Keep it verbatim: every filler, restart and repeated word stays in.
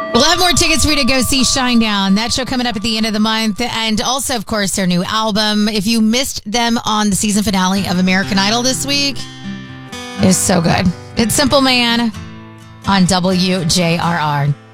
We'll have more tickets for you to go see Shinedown. That show coming up at the end of the month. And also, of course, their new album. If you missed them on the season finale of American Idol this week, it was so good. It's Simple Man on W J R R.